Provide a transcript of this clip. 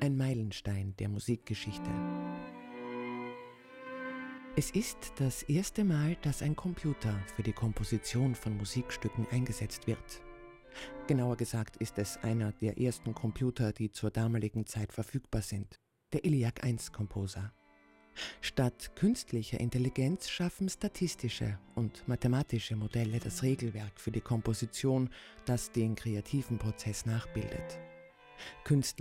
Ein Meilenstein der Musikgeschichte. Es ist das erste Mal, dass ein Computer für die Komposition von Musikstücken eingesetzt wird. Genauer gesagt ist es einer der ersten Computer, die zur damaligen Zeit verfügbar sind, der ELIAC 1 Composer. Statt künstlicher Intelligenz schaffen statistische und mathematische Modelle das Regelwerk für die Komposition, das den kreativen Prozess nachbildet. Künstler